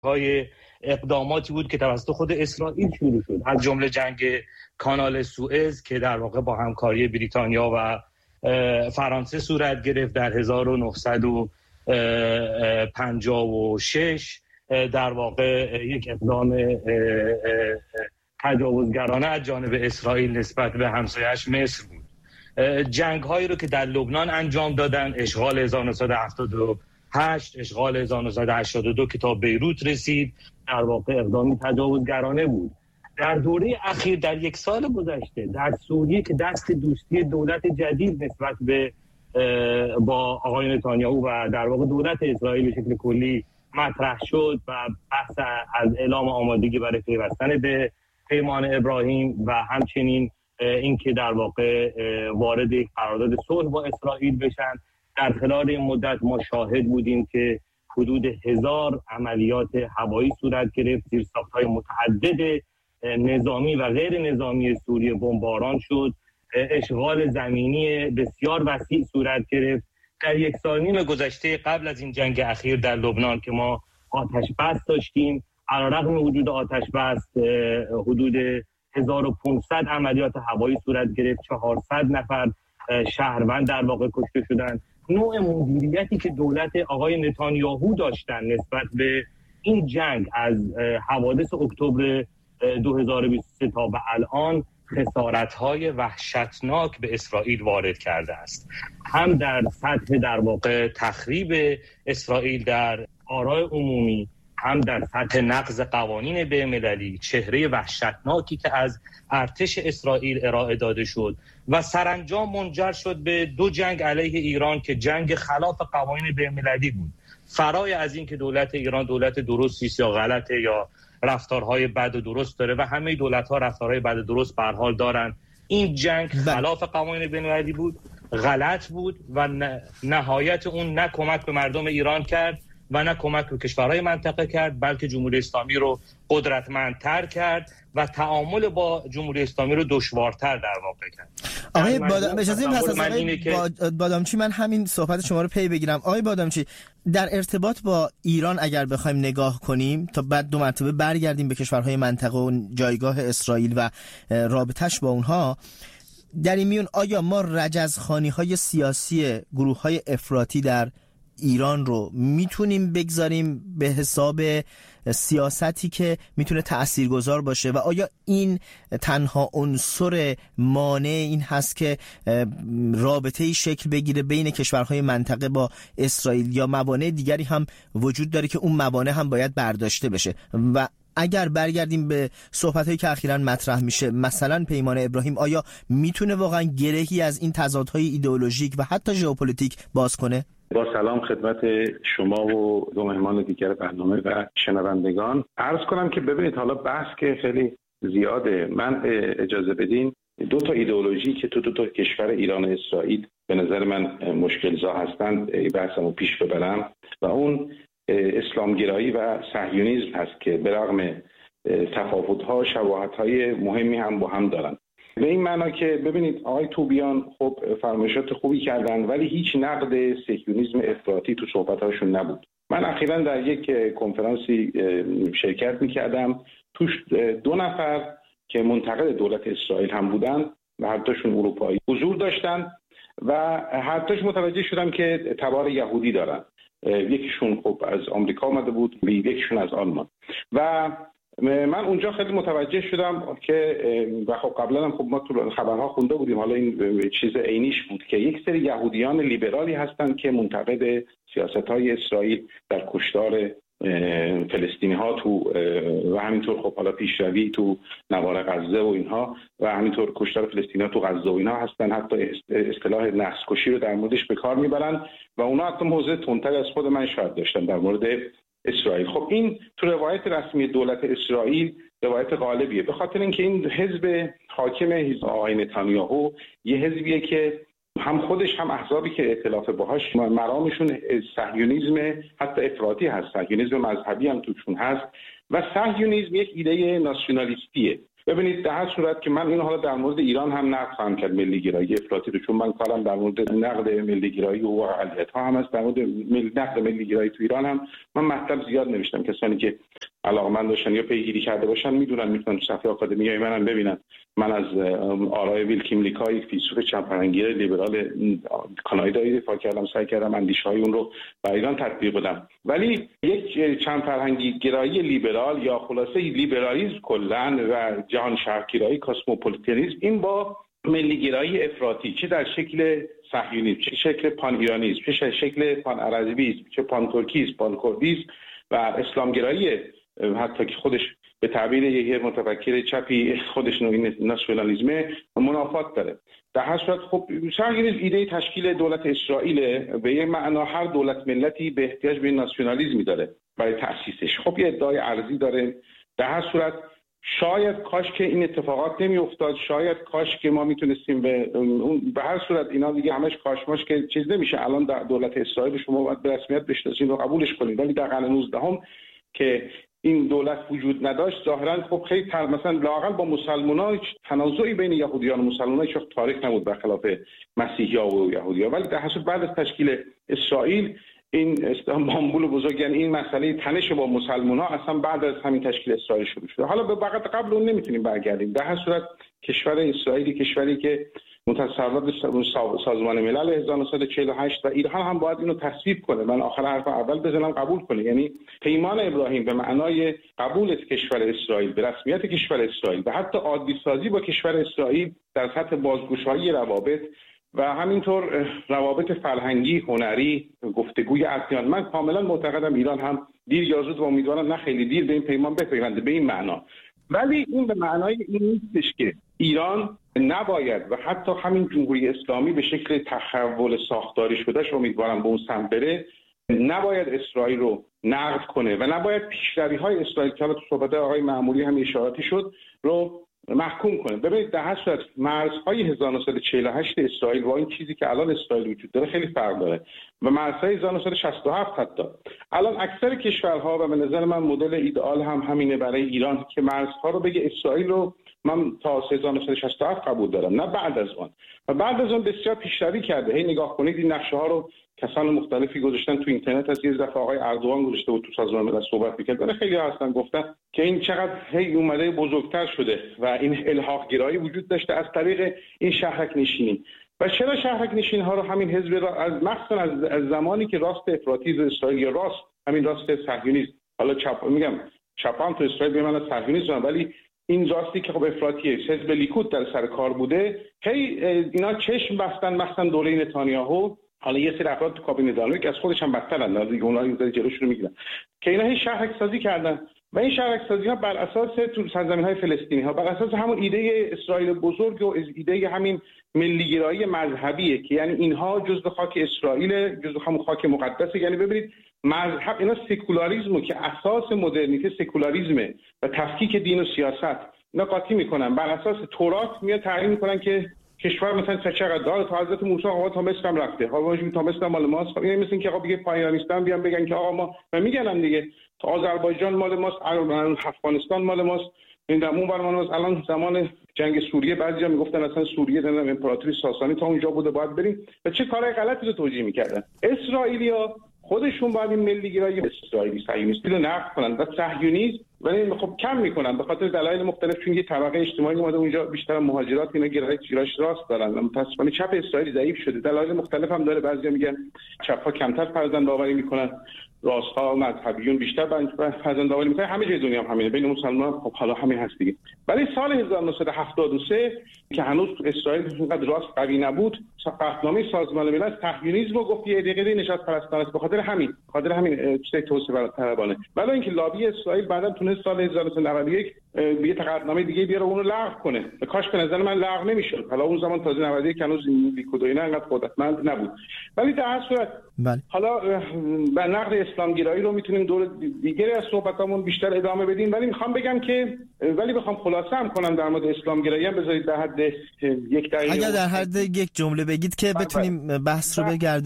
های اقداماتی بود که توسط خود اسرائیل شروع شد، از جمله جنگ کانال سوئز که در واقع با همکاری بریتانیا و فرانسه صورت گرفت در 1956. در واقع یک اقدام تجاوزگرانه از جانب اسرائیل نسبت به همسایه‌اش مصر بود. جنگ هایی رو که در لبنان انجام دادن، اشغال 1978، اشغال 1982 که تا بیروت رسید، در واقع اقدامی تجاوزگرانه بود. در دوره اخیر در یک سال گذشته در سوریه که دست دوستی دولت جدید نسبت به با آقای نتانیاهو و در واقع دولت اسرائیل به شکل کلی مطرح شد و بحث از اعلام آمادگی برای پیوستن به پیمان ابراهیم و همچنین اینکه در واقع وارد یک قرارداد صلح با اسرائیل بشن، در خلال این مدت ما شاهد بودیم که حدود 1000 عملیات هوایی صورت گرفت، زیرساخت‌های متعدد نظامی و غیر نظامی سوریه بمباران شد، اشغال زمینی بسیار وسیع صورت گرفت. در یک سال نیم گذشته قبل از این جنگ اخیر در لبنان که ما آتش بس داشتیم، علیرغم وجود آتش بس حدود 1500 عملیات هوایی صورت گرفت، 400 نفر شهروند در واقع کشته شدند. نوع مدیریتی که دولت آقای نتانیاهو داشتن نسبت به این جنگ از حوادث اکتبر 2023 تا به الان خسارت‌های وحشتناک به اسرائیل وارد کرده است، هم در سطح در واقع تخریب اسرائیل در آراء عمومی، هم در سطح نقض قوانین بین‌المللی، چهره وحشتناکی که از ارتش اسرائیل ارائه داده شد و سرانجام منجر شد به 2 جنگ علیه ایران که جنگ خلاف قوانین بین‌المللی بود. فرای از این که دولت ایران دولت درستی است یا غلطه یا رفتارهای بد و درست داره و همه دولت‌ها رفتارهای بد و درست به هر حال دارن، این جنگ خلاف قوانین بین‌المللی بود، غلط بود و نهایت اون نه کمک به مردم ایران کرد و نه کمک به کشورهای منطقه کرد، بلکه جمهوری اسلامی رو قدرتمندتر کرد و تعامل با جمهوری اسلامی رو دشوارتر در واقع کرد. آقای اجازه پس از آقای بادامچی من همین صحبت شما رو پی بگیرم. آقای بادامچی، در ارتباط با ایران اگر بخوایم نگاه کنیم تا بعد 2 مرتبه برگردیم به کشورهای منطقه و جایگاه اسرائیل و رابطش با اونها، در این میون آیا ما رجزخوانی‌های سیاسی گروه‌های افراطی در ایران رو میتونیم بگذاریم به حساب سیاستی که میتونه تأثیرگذار باشه و آیا این تنها عنصر مانع این هست که رابطه‌ای شکل بگیره بین کشورهای منطقه با اسرائیل یا موانع دیگری هم وجود داره که اون موانع هم باید برداشته بشه؟ و اگر برگردیم به صحبت‌هایی که اخیراً مطرح میشه، مثلا پیمان ابراهیم، آیا میتونه واقعا گرهی از این تضادهای ایدئولوژیک و حتی ژئوپلیتیک باز کنه؟ با سلام خدمت شما و 2 مهمان دیگر برنامه و شنوندگان. عرض کنم که ببینید حالا بحث که خیلی زیاده، من اجازه بدین 2 تا ایدئولوژی که تو 2 تا کشور ایران و اسرائیل به نظر من مشکل‌زا هستند بحثمو پیش ببرم و اون اسلامگرایی و صهیونیسم هست که به رغم تفاوت‌ها شباهت‌های مهمی هم با هم دارن. به این معنا که ببینید آقای توبیان خب فرمایشات خوبی کردن ولی هیچ نقد صهیونیسم افراطی تو صحبت‌هاشون نبود. من اخیراً در یک کنفرانسی شرکت می‌کردم، توش 2 نفر که منتقد دولت اسرائیل هم بودن و هر دوشون اروپایی حضور داشتن و هر دوش متوجه شدم که تبار یهودی دارن. یکیشون خب از آمریکا آمده بود، یکیشون از آلمان و من اونجا خیلی متوجه شدم که و خب قبلا هم خب ما تو خبرها خونده بودیم، حالا این چیز عینیش بود که یک سری یهودیان لیبرالی هستن که منتقد سیاست‌های اسرائیل در کشتار فلسطینی‌ها تو و همینطور خب حالا پیشروی تو نوار غزه و اینها و همینطور کشتار فلسطینی‌ها تو غزه و اینها هستن، حتی اصطلاح نسل‌کشی رو در موردش به کار میبرن و اونا حتی موضع تندتر از خود من شاید داشتن در مورد اسرائیل. خب این تو روایت رسمی دولت اسرائیل روایت غالبیه، به خاطر اینکه این حزب حاکم حزب آقای نتانیاهو یه حزبیه که هم خودش هم احزابی که ائتلاف باهاش مرامشون صهیونیسم حتی افراطی هست، صهیونیسم مذهبی هم توشون هست و صهیونیسم یک ایده ناسیونالیستیه. ببینید در هر صورت که من این حالا در مورد ایران هم نقد خواهم کرد ملی‌گرایی افراطی رو، چون من کارم در مورد نقد ملی‌گرایی و اقلیت‌ها هم است. در مورد نقد ملی‌گرایی تو ایران هم من مطلب زیاد نوشتم. کسانی که علاقه‌مند باشن یا پیگیری کرده باشن میدونن، میتونن تو صفحه آکادمیای منم ببینن. من از آرای ویلکیم لیکای فیلسوف چندفرهنگی لیبرال کانادایی دفاع کردم، سعی کردم اندیشه‌های اون رو در ایران تطبیق بدم. ولی یک چندفرهنگی گرایی لیبرال یا خلاصه لیبرالیسم کلاً و جهان شرقگرایی کاسموپولیتانیسم، این با ملی‌گرایی افراطی، چه در شکل صهیونیسم، چه شکل پان ایرانیسم، چه شکل پان عربیسم، چه پان ترکیسم، پان کردیسم و اسلامگرایی، حتی که خودش به تعبیر یک متفکر چپی خودش نوعی ناسیونالیسم منافات داره. در هر صورت خب صهیونیسم ایده تشکیل دولت اسرائیل، به یک معنا هر دولت ملتی به احتیاج به ناسیونالیسمی داره برای تأسیسش. خب یه ادعای ارزی داره. در هر صورت شاید کاش که این اتفاقات نمی افتاد، شاید کاش که ما میتونستیم به هر صورت اینا دیگه همش کاشماش که چیز نمیشه. الان در دولت اسرائیل شما باید به رسمیت بشناسید و قبولش کنید، ولی در قرن 19 که این دولت وجود نداشت ظاهرا خب خیلی مثلا لااقل با مسلمان‌ها تنازعی بین یهودیان و مسلمان‌ها هیچ تاریخ نبود برخلاف مسیحی‌ها و یهودی‌ها. ولی در حسب بعد از تشکیل اسرائیل این استانبول بزرگ، یعنی این مسئله تنش با مسلمان‌ها اصلا بعد از همین تشکیل اسرائیل شروع شد. حالا به وقت قبل اون نمیتونیم برگردیم. در هر صورت کشور اسرائیلی کشوری که متصوب سازمان ملل 1948 و ایران هم باید اینو تصویب کنه. من آخر حرف اول بزنم قبول کنه، یعنی پیمان ابراهیم به معنای قبول کشور اسرائیل به رسمیت کشور اسرائیل و حتی عادی سازی با کشور اسرائیل در سطح بازگشایی روابط و همینطور روابط فرهنگی، هنری، گفتگوی ادیان. من کاملا معتقدم ایران هم دیر یا زود و امیدوارم نه خیلی دیر به این پیمان بپیونده به این معنا. ولی این به معنای این نیستش که ایران نباید و حتی همین جمهوری اسلامی به شکل تحول ساختاری شدهش امیدوارم به اون سمت بره، نباید اسرائیل رو نقد کنه و نباید پیشروی‌های اسرائیل که حالا تو صحبت آقای معمولی هم اشاراتی شد رو محکوم کنه. ببینید در هر صورت مرزهای 1948 اسرائیل با این چیزی که الان اسرائیل وجود داره خیلی فرق داره و مرزهای 1967 حتی الان اکثر کشورها و به نظر من مدل ایدئال هم همینه برای ایران که مرزها رو بگه اسرائیل رو من تا 1967 قبول دارم، نه بعد از اون. و بعد از اون بسیار پیشروی کرده. هی نگاه کنید این نقشه ها رو کسان مختلفی گذاشتن تو اینترنت. از یه دفعه آقای اردوغان گذاشته بود تو سازمان ملل صحبت می‌کرد، خیلی هستن گفتن که این چقدر هی اومده بزرگتر شده و این الحاق گرایی وجود داشته از طریق این شهرک نشینی. و چرا شهرک نشین ها رو همین حزب را از مخصوصا از زمانی که راست افراطی اسرائیل یا راست همین راست صهیونیسم، حالا چپ میگم چپان تو اسرائیل به معنی صهیونیسم، ولی این راستی که خب افراطیه حزب لیکود در سر کار بوده، هی اینا چشم بستن مثلا دوره نتانیاهو. حالا یه سری افراد تو کابینه دارن که از خودش هم بدترن، دیگه اونها این جلوشون رو میگیرن که اینا هی شهرک سازی کردن و این شهرک سازی ها بر اساس تو سرزمین‌های فلسطینی ها بر اساس همون ایده اسرائیل بزرگ و ایده همین ملی‌گرایی مذهبیه که یعنی اینها جزء خاک اسرائیل، جزء همون خاک مقدسه. یعنی ببینید مذهب اینا سکولاریسمو که اساس مدرنیته سکولاریسمه و تفکیک دین و سیاست اینا قاطی میکنن. بر اساس تورات میاد تعیین میکنن که کشور مثلا چقدر داره. تا حضرت موسی آقا تا مصر هم رفته، آقا تا مصر مال ماست. این مثل اینکه آقا بگه پایانیستان بیان بگن که آقا ما میگن دیگه تا آذربایجان مال ماست، افغانستان مال ماست، این در اون ور مال. الان زمان جنگ سوریه بعضیا میگفتن اصلا سوریه در امپراتوری ساسانی تا اونجا بوده باید بریم و چه کارهای غلطی رو توجیه میکردن. اسرائیلیا خودشون باید این ملی‌گرایی اسرائیلی صهیونیستی رو نقد کنن و صهیونیسم ولی خب کم میکنن به خاطر دلایل مختلف، چون یه طبقه اجتماعی اومده اونجا بیشتر مهاجرات اینا گرایش راست دارن. متأسفانه چپ اسرائیل ضعیف شده، دلایل مختلف هم داره. بعضیا میگن چپ‌ها کمتر فرزندآوری میکنن، راست‌ها مذهبیون بیشتر فرزندآوری میکنن. همه جای دنیا هم همینه، بین مسلمان‌ها خب حالا همین هست دیگه. ولی سال 1973 که هنوز اسرائیل اونقدر راست قوی نبود، قطعنامه سازمان ملل صهیونیسم رو گفت یه دقیقه نجات پرستان است، به خاطر همین چه توسعه طلبانه. ولی اینکه لابی اسرائیل بعداً تونست سال 1991 یه قطعنامه دیگه بیاره اون رو لغو کنه. کاش به نظر من لغو نمیشد. حالا اون زمان تازه 91 هنوز لیکود اینا انقدر قدرتمند نبود. ولی در هر صورت حالا به نقد اسلامگرایی رو میتونیم دور دیگری از صحبتامون بیشتر ادامه بدیم، ولی میخوام بگم که بخوام خلاصه هم کنم در مورد اسلامگرایی هم بذارید در حد یک دقیقه. اگر در حد یک جمله بگید که بتونیم بحث رو بگردونیم.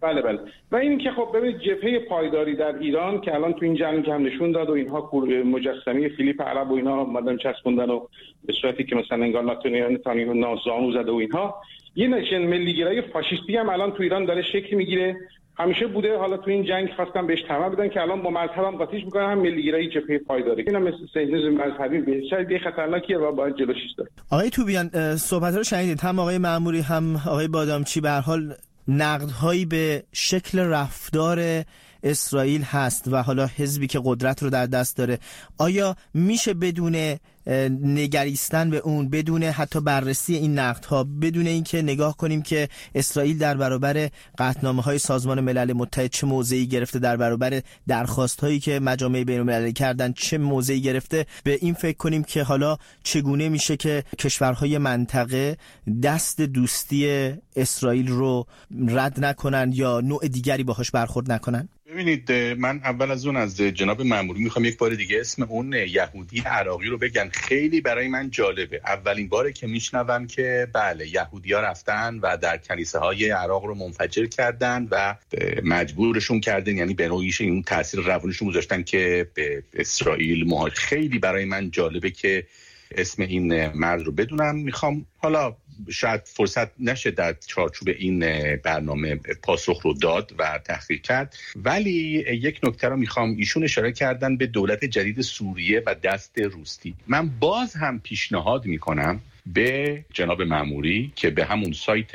بله و این که خب ببینید جبهه پایداری در ایران که الان تو این جنگ هم نشون داد و اینها مجسمه فیلیپ عرب و اینا اومدن چسبوندن و به صورتی که مثلا انگار نتانیاهو نازانو زده و اینها، یه نشن ملیگرایی فاشیستی هم الان تو ایران داره شکل میگیره. همیشه بوده، حالا تو این جنگ خواستن بهش طمع بدن که الان با مذهب هم قاطیش میکنن، هم ملیگرایی جبهه پایداری. اینا مثل صهیونیسم مذهبی شاید خطرناکیه و باید جلوش داشت. آقای توبیان صحبت رو شنیدید، هم آقای معموری هم آقای بادامچی به هر حال نقدهایی به شکل رفتار اسرائیل هست و حالا حزبی که قدرت رو در دست داره. آیا میشه بدون نگریستن به اون، بدون حتی بررسی این نقدها، بدون اینکه نگاه کنیم که اسرائیل در برابر قطعنامه‌های سازمان ملل متحد چه موضعی گرفته، در برابر درخواست‌هایی که مجامع بین‌المللی کردن چه موضعی گرفته، به این فکر کنیم که حالا چگونه میشه که کشورهای منطقه دست دوستی اسرائیل رو رد نکنن یا نوع دیگری باهاش برخورد نکنن؟ ببینید، من اول از اون از جناب مأموری میخوام یک بار دیگه اسم اون یهودی عراقی رو بگن. خیلی برای من جالبه، اولین باره که میشنوم که بله یهودی‌ها رفتن و در کلیساهای عراق رو منفجر کردن و مجبورشون کردن، یعنی به نوعی این تاثیر روانشون گذاشتن که به اسرائیل مهاجرت. خیلی برای من جالبه که اسم این مرد رو بدونم. میخوام حالا شاید فرصت نشه در چارچوب این برنامه پاسخ رو داد و تحقیق کرد، ولی یک نکته رو میخوام، ایشون اشاره کردن به دولت جدید سوریه و دست روستی. من باز هم پیشنهاد میکنم به جناب مأموری که به همون سایت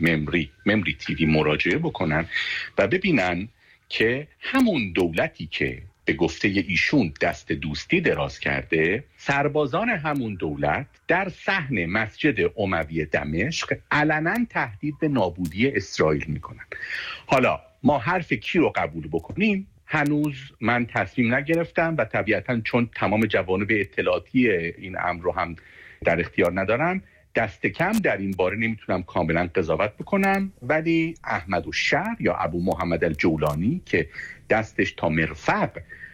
ممری تیوی مراجعه بکنن و ببینن که همون دولتی که به گفته ایشون دست دوستی دراز کرده، سربازان همون دولت در صحن مسجد اموی دمشق علنا تهدید به نابودی اسرائیل میکنن. حالا ما حرف کی رو قبول بکنیم هنوز من تصمیم نگرفتم و طبیعتا چون تمام جوانب اطلاعاتی این امر رو هم در اختیار ندارم، دست کم در این باره نمیتونم کاملا قضاوت بکنم، ولی احمد الشعر یا ابو محمد الجولانی که دستش تا مرفق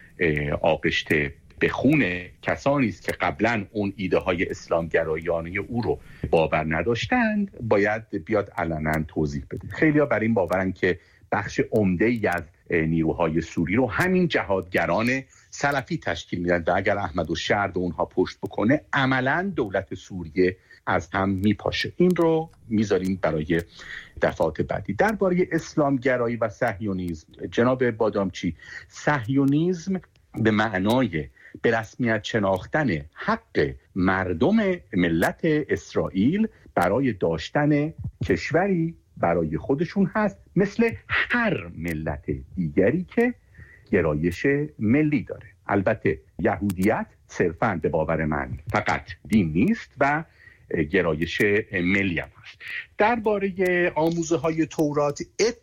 آغشته به خون کسانی است که قبلا اون ایده های اسلامگرایانه او رو باور نداشتند، باید بیاد علنا توضیح بده. خیلی‌ها بر این باورن که بخش عمده‌ای از نیروهای سوری رو همین جهادگران سلفی تشکیل میدن و اگر احمد الشعر به اونها پشت بکنه عملا دولت سوریه از هم میپاشه. این رو میذاریم برای دفعات بعدی. درباره اسلامگرایی و صهیونیسم، جناب بادامچی، صهیونیسم به معنای به رسمیت شناختن حق مردم ملت اسرائیل برای داشتن کشوری برای خودشون هست، مثل هر ملت دیگری که گرایش ملی داره. البته یهودیت صرفاً به باور من فقط دین نیست و گرایش ملی هم هست. درباره آموزه‌های تورات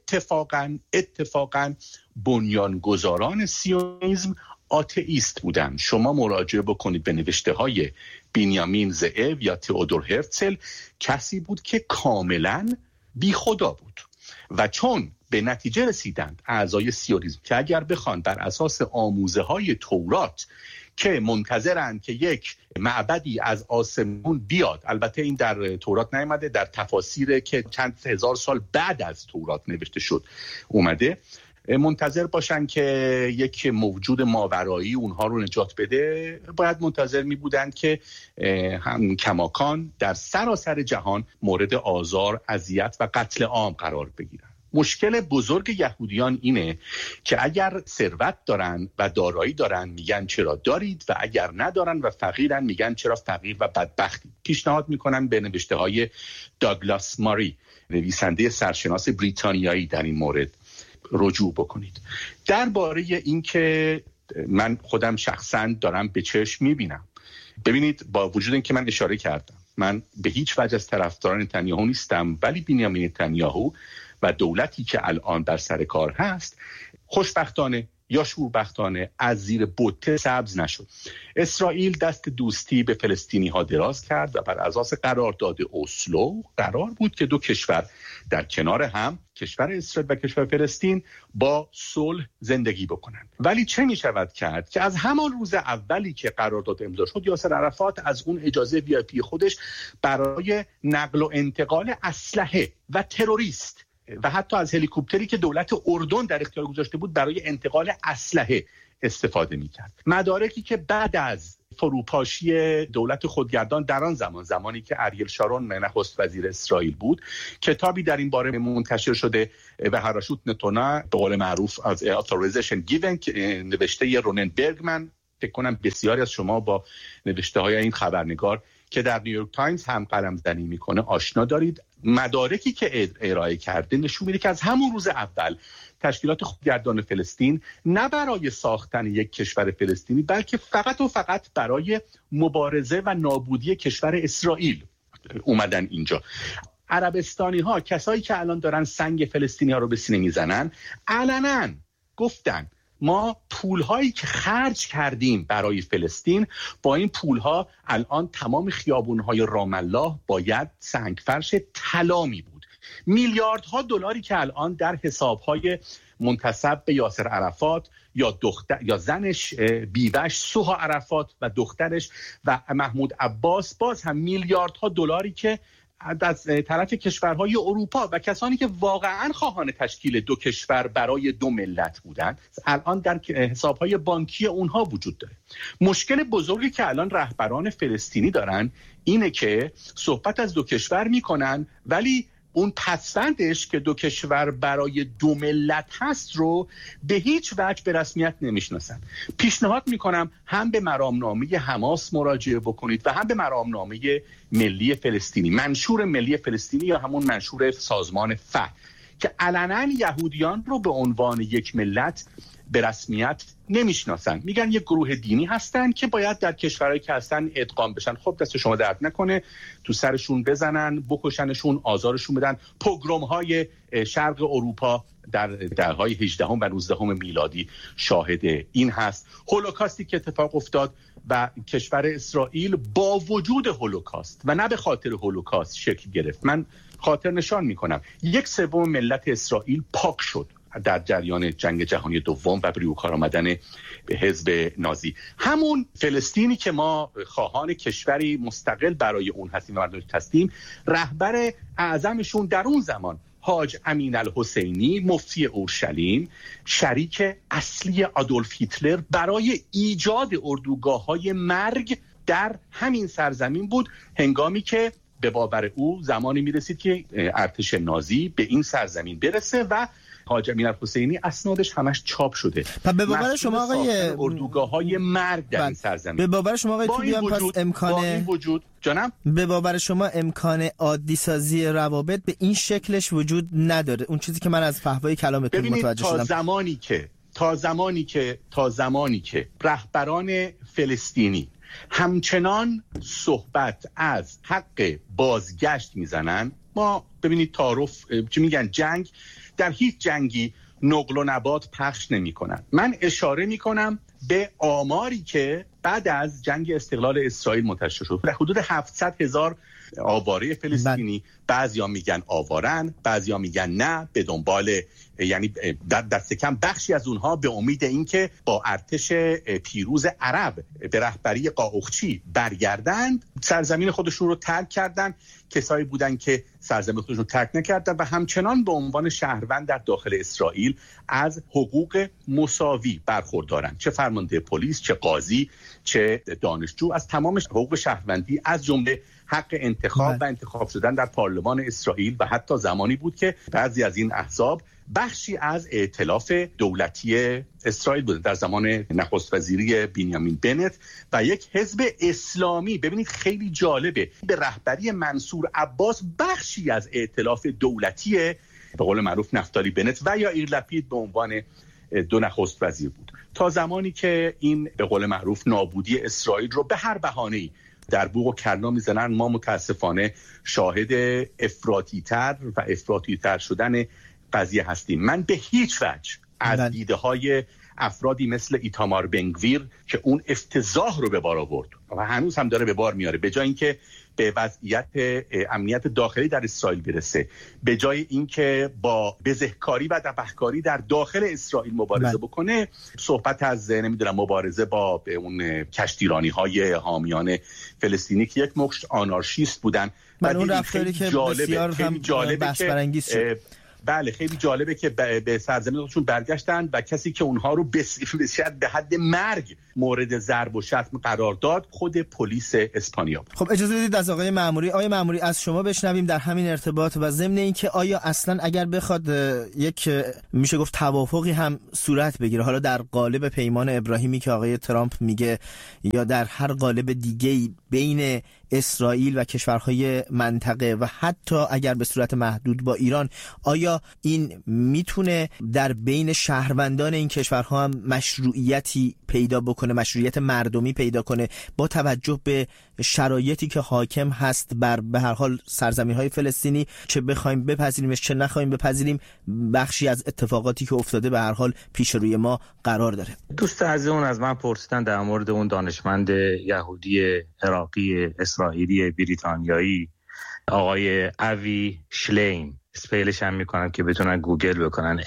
اتفاقاً بنیانگذاران سیونیسم آتئیست بودن. شما مراجعه بکنید به نوشته‌های بنیامین زئو یا تئودور هرتزل، کسی بود که کاملاً بی خدا بود و چون به نتیجه رسیدند اعضای سیونیسم که اگر بخوان بر اساس آموزه‌های تورات که منتظرند که یک معبدی از آسمون بیاد، البته این در تورات نیامده، در تفاسیر که چند هزار سال بعد از تورات نوشته شد اومده، منتظر باشن که یک موجود ماورایی اونها رو نجات بده، باید منتظر می بودند که هم کماکان در سراسر جهان مورد آزار، اذیت و قتل عام قرار بگیرن. مشکل بزرگ یهودیان اینه که اگر ثروت دارن و دارایی دارن میگن چرا دارید و اگر ندارن و فقیرن میگن چرا فقیر و بدبختید. پیشنهاد میکنن به نوشته‌های داگلاس ماری، نویسنده سرشناس بریتانیایی، در این مورد رجوع بکنید. درباره این که من خودم شخصا دارم به چشم میبینم، ببینید با وجود این که من اشاره کردم من به هیچ وجه از طرفداران نتانیاهو نیستم، ولی بنیامین نتانیاهو و دولتی که الان بر سر کار هست خوشبختانه یا شوربختانه از زیر بوته سبز نشد. اسرائیل دست دوستی به فلسطینی ها دراز کرد و بر اساس قرارداد اسلو قرار بود که دو کشور در کنار هم، کشور اسرائیل و کشور فلسطین، با صلح زندگی بکنند. ولی چه می شود کرد که از همان روز اولی که قرارداد امضا شد یاسر عرفات از اون اجازه وی آی پی خودش برای نقل و انتقال اسلحه و تروریست و حتی از هلیکوپتری که دولت اردن در اختیار گذاشته بود برای انتقال اسلحه استفاده می‌کرد. مدارکی که بعد از فروپاشی دولت خودگردان در آن زمانی که اریل شارون نخست وزیر اسرائیل بود، کتابی در این باره منتشر شده و هراشوت نتونا، به قول معروف از authorization given، نوشته رونن برگمن. فکر کنم بسیاری از شما با نوشته های این خبرنگار که در نیویورک تایمز هم قلم‌زنی میکنه آشنا دارید. مدارکی که ارائه کرده نشون میده که از همون روز اول تشکیلات خودگردان فلسطین نه برای ساختن یک کشور فلسطینی، بلکه فقط و فقط برای مبارزه و نابودی کشور اسرائیل اومدن اینجا. عربستانی ها، کسایی که الان دارن سنگ فلسطینی ها رو به سینه میزنن، علنا گفتن ما پولهایی که خرج کردیم برای فلسطین، با این پولها الان تمام خیابونهای رام الله باید سنگفرش طلا می بود. میلیاردها دلاری که الان در حسابهای منتسب به یاسر عرفات یا زنش بیوش سوها عرفات و دخترش و محمود عباس، باز هم میلیاردها دلاری که از طرف کشورهای اروپا و کسانی که واقعا خواهان تشکیل دو کشور برای دو ملت بودند، الان در حسابهای بانکی اونها وجود داره. مشکل بزرگی که الان رهبران فلسطینی دارن اینه که صحبت از دو کشور میکنن، ولی اون پسوندش که دو کشور برای دو ملت هست رو به هیچ وجه به رسمیت نمیشناسن. پیشنهاد میکنم هم به مرامنامه حماس مراجعه بکنید و هم به مرامنامه ملی فلسطینی، منشور ملی فلسطینی یا همون منشور سازمان فتح، که علنا یهودیان رو به عنوان یک ملت به رسمیت نمیشناسن. میگن یک گروه دینی هستن که باید در کشورهایی که هستن ادغام بشن. خب دست شما درد نکنه، تو سرشون بزنن، بکشنشون، آزارشون بدن. پوگروم های شرق اروپا در دهه‌های 18 و 19 میلادی شاهد این هست. هولوکاستی که اتفاق افتاد و کشور اسرائیل با وجود هولوکاست و نه به خاطر هولوکاست شکل گرفت. من خاطر نشان میکنم 1/3 ملت اسرائیل پاک شد در جریان جنگ جهانی دوم و بروی کار آمدن به حزب نازی. همون فلسطینی که ما خواهان کشوری مستقل برای اون هستیم و مردمش هستیم، رهبر اعظمشون در اون زمان حاج امین الحسینی، مفتی اورشلیم، شریک اصلی آدولف هیتلر برای ایجاد اردوگاه‌های مرگ در همین سرزمین بود، هنگامی که به باور او زمانی میرسید که ارتش نازی به این سرزمین برسه و حاج امین الحسینی اسنادش همش چاپ شده. به باور شما آقای اردوگاه‌های مرگ در این سرزمین، به باور شما آقای توبیان پس امکان وجود جانم، به باور شما امکان عادی سازی روابط به این شکلش وجود نداره؟ اون چیزی که من از فحوای کلامتون متوجه شدم، تا زمانی که رهبران فلسطینی همچنان صحبت از حق بازگشت میزنن، ما ببینید تعارف چی میگن، جنگ در هیچ جنگی نقل و نبات پخش نمی کنن. من اشاره می کنم به آماری که بعد از جنگ استقلال اسرائیل منتشر شد. در حدود 700,000 آواره فلسطینی، بعضیا میگن آوارن، بعضیا میگن نه، به دنبال، یعنی در دست کم بخشی از اونها به امید اینکه با ارتش پیروز عرب به رهبری قاقچی برگردند، سرزمین خودشون رو ترک کردن. کسایی بودن که سرزمین خودشون رو ترک نکردن و همچنان به عنوان شهروند در داخل اسرائیل از حقوق مساوی برخوردارن، چه فرمانده پلیس، چه قاضی، چه دانشجو، از تمام حقوق شهروندی، از جمله حق انتخاب و انتخاب شدن در پارلمان اسرائیل. و حتی زمانی بود که بعضی از این احزاب بخشی از ائتلاف دولتی اسرائیل بود در زمان نخست وزیری بنیامین بنت و یک حزب اسلامی. ببینید خیلی جالبه، به رهبری منصور عباس بخشی از ائتلاف دولتی به قول معروف نفتالی بنت و یا ایر لپید به عنوان دو نخست وزیر بود، تا زمانی که این به قول معروف نابودی اسرائیل رو به هر بهانه‌ای در بوق و کرنا میزنن. ما متاسفانه شاهد افراطی‌تر شدن قضیه هستیم. من به هیچ وجه از دیده های افرادی مثل ایتامار بنگویر که اون افتضاح رو به بار آورد و هنوز هم داره به بار میاره، به جای اینکه به وضعیت امنیت داخلی در اسرائیل برسه، به جای اینکه با بزهکاری و دبهکاری در داخل اسرائیل مبارزه بکنه، صحبت از مبارزه با اون کشتیرانی های حامیان فلسطینی که یک مشت آنارشیست بودن. من اون رفتاری که بسیار هم بحث برانگیز شد. بله خیلی جالبه که به سرزمینشون برگشتن و کسی که اونها رو بسیار به حد مرگ مورد ضرب و شتم قرار داد خود پلیس اسپانیا. خب اجازه بدید از آقای مأموری از شما بشنویم در همین ارتباط و ضمن اینکه آیا اصلا اگر بخواد یک میشه گفت توافقی هم صورت بگیره، حالا در قالب پیمان ابراهیمی که آقای ترامپ میگه یا در هر قالب دیگه‌ای بین اسرائیل و کشورهای منطقه و حتی اگر به صورت محدود با ایران، آیا این میتونه در بین شهروندان این کشورها هم مشروعیتی پیدا بکنه، مشروعیت مردمی پیدا کنه با توجه به شرایطی که حاکم هست بر به هر حال سرزمین‌های فلسطینی، چه بخوایم بپذیریمش چه نخوایم بپذیریم بخشی از اتفاقاتی که افتاده به هر حال پیش روی ما قرار داره؟ دوست عزیزمون از من پرسیدن در مورد اون دانشمند یهودی عراقی اسرائیلی بریتانیایی آقای اوی شلیم، اسپیلش هم میکنم که بتونن گوگل بکنن،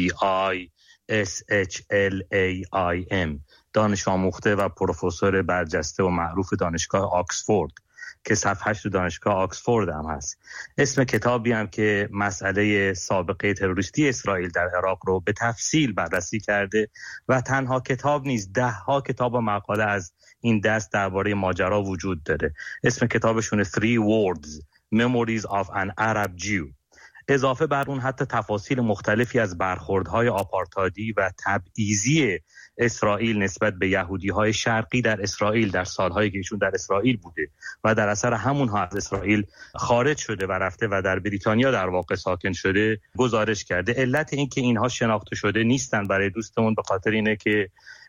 AVISHLAIM، دانش آموخته و پروفسور برجسته و معروف دانشگاه آکسفورد که صفحه‌اش تو دانشگاه آکسفورد هم هست. اسم کتابی هم که مسئله سابقه تروریستی اسرائیل در عراق رو به تفصیل بررسی کرده و تنها کتاب نیست، 10 کتاب و مقاله از این دست درباره ماجرا وجود داره. اسم کتابشون 3 Words Memories of an Arab Jew. اضافه بر اون حتی تفاصیل مختلفی از برخوردهای آپارتایدی و تبعیضی اسرائیل نسبت به یهودی‌های شرقی در اسرائیل در سال‌هایی که ایشون در اسرائیل بوده و در اثر همونها از اسرائیل خارج شده و رفته و در بریتانیا در واقع ساکن شده گزارش کرده. علت این که اینها شناخته شده نیستن برای دوستمون به خاطر اینه که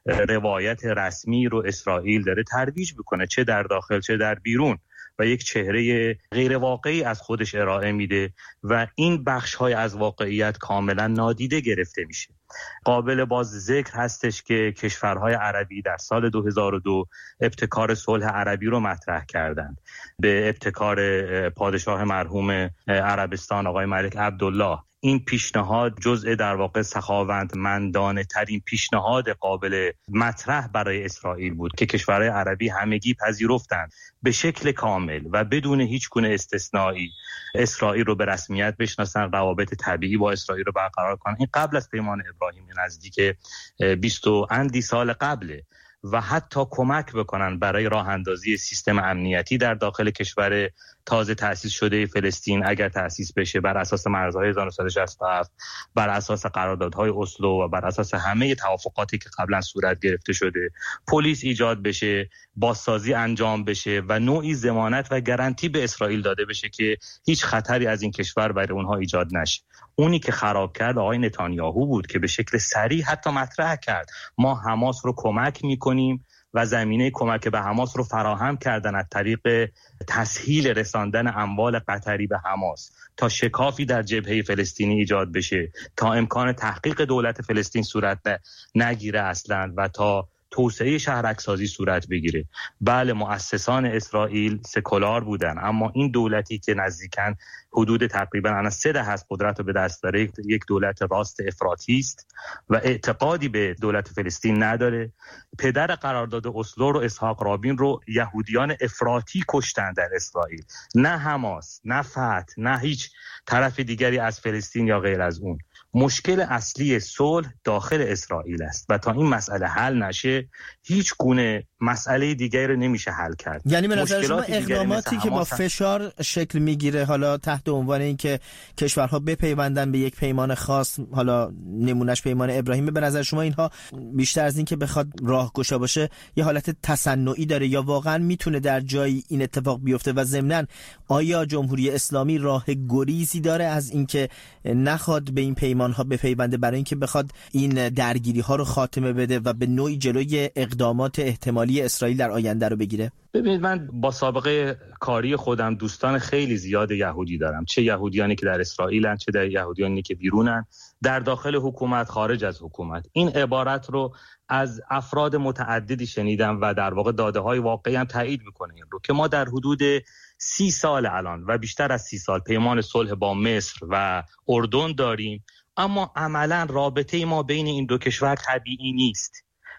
روایت رسمی رو اسرائیل داره ترویج میکنه، چه در داخل چه در بیرون، و یک چهره غیر واقعی از خودش ارائه میده و این بخش‌های از واقعیت کاملا نادیده گرفته میشه. قابل باز ذکر هستش که کشورهای عربی در سال 2002 ابتکار صلح عربی رو مطرح کردند به ابتکار پادشاه مرحوم عربستان آقای ملک عبدالله. این پیشنهاد جزء در واقع سخاوتمندانه ترین پیشنهاد قابل مطرح برای اسرائیل بود که کشورهای عربی همگی پذیرفتند به شکل کامل و بدون هیچ گونه استثنایی اسرائیل رو به رسمیت بشناسن، روابط طبیعی با اسرائیل رو برقرار کنن. این قبل از پیمان ابراهیمی نزدیک 20 و اندی سال قبله و حتی کمک بکنن برای راه اندازی سیستم امنیتی در داخل کشور تازه تأسیس شده فلسطین اگر تأسیس بشه بر اساس مرزهای 1967، بر اساس قراردادهای اسلو و بر اساس همه توافقاتی که قبلا صورت گرفته شده، پلیس ایجاد بشه، بازسازی انجام بشه و نوعی ضمانت و گارانتی به اسرائیل داده بشه که هیچ خطری از این کشور برای اونها ایجاد نشه. اونی که خراب کرد آقای نتانیاهو بود که به شکل صریح حتی مطرح کرد ما حماس رو کمک میکنیم و زمینه کمک به حماس رو فراهم کردن از طریق تسهیل رساندن اموال قطری به حماس تا شکافی در جبهه فلسطینی ایجاد بشه، تا امکان تحقیق دولت فلسطین صورت نگیره اصلا و تا توسعه شهرک‌سازی صورت بگیره. بله مؤسسان اسرائیل سکولار بودن، اما این دولتی که نزدیکاً حدود تقریباً 3 دهه از قدرت رو به دست داره یک دولت راست افراطی است و اعتقادی به دولت فلسطین نداره. پدر قرارداد اسلو رو اسحاق رابین رو یهودیان افراطی کشتن در اسرائیل، نه حماس، نه فتح، نه هیچ طرف دیگری از فلسطین یا غیر از اون. مشکل اصلی صلح داخل اسرائیل است و تا این مسئله حل نشه هیچ گونه مسئله دیگری رو نمیشه حل کرد. یعنی به نظر شما اقداماتی که با فشار شکل میگیره، حالا تحت عنوان این که کشورها بپیوندن به یک پیمان خاص، حالا نمونهش پیمان ابراهیمی، به نظر شما اینها بیشتر از این که بخواد راهگشا باشه یه حالت تصنعی داره یا واقعا میتونه در جایی این اتفاق بیفته؟ و ضمناً آیا جمهوری اسلامی راه گریزی داره از اینکه نخواد به این پیمان ها بپیونده برای اینکه بخواد این درگیری ها رو خاتمه بده و به نوعی جلوی اقدامات احتمالی اسرائیل در آینده رو بگیره؟ ببینید من با سابقه کاری خودم دوستان خیلی زیاد یهودی دارم، چه یهودیانی که در اسرائیلن چه در یهودیانی که بیرونن، در داخل حکومت، خارج از حکومت. این عبارت رو از افراد متعددی شنیدم و در واقع داده های واقعی هم تایید میکنه این رو که ما در حدود 30 سال الان و بیشتر از 30 سال پیمان صلح با مصر و اردن داریم، اما عملا رابطه ما بین این دو کشور طبیعی نیست.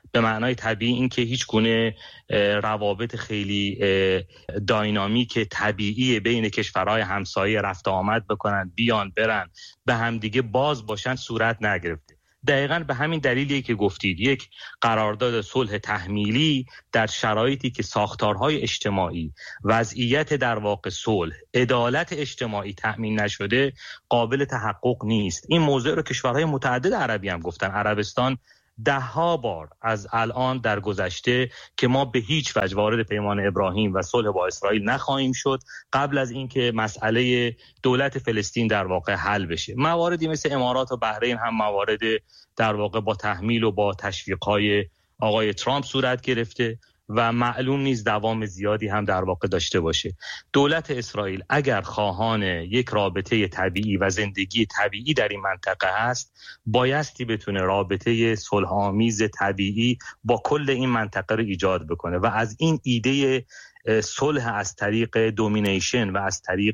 به معنای طبیعی این که هیچ گونه روابط خیلی داینامیک طبیعی بین کشورهای همسایه رفت آمد بکنن، بیان برن، به هم دیگه باز باشن صورت نگرفته. دقیقاً به همین دلیلی که گفتید، یک قرارداد صلح تحمیلی در شرایطی که ساختارهای اجتماعی، وضعیت در واقع صلح، عدالت اجتماعی تأمین نشده قابل تحقق نیست. این موضوع رو کشورهای متعدد عربی هم گفتن. عربستان 10 بار از الان در گذشته که ما به هیچ وجه وارد پیمان ابراهیم و صلح با اسرائیل نخواهیم شد قبل از اینکه مسئله دولت فلسطین در واقع حل بشه. مواردی مثل امارات و بحرین هم موارد در واقع با تحمیل و با تشویق‌های آقای ترامپ صورت گرفته و معلوم نیست دوام زیادی هم در واقع داشته باشه. دولت اسرائیل اگر خواهان یک رابطه طبیعی و زندگی طبیعی در این منطقه هست، بایستی بتونه رابطه صلح‌آمیز طبیعی با کل این منطقه رو ایجاد بکنه و از این ایده صلح از طریق دومینیشن و از طریق